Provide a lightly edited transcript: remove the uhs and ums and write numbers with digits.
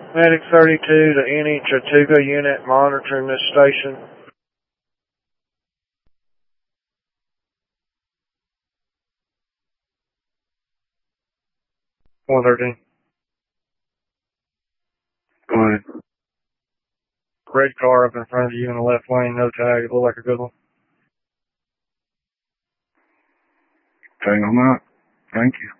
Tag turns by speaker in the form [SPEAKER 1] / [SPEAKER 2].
[SPEAKER 1] Medic 32 to any Chattooga unit monitoring this station. 113.
[SPEAKER 2] Go ahead.
[SPEAKER 1] Red car up in front of you in the left lane, no tag. It looked like a good one.
[SPEAKER 2] Tag on that. Thank you.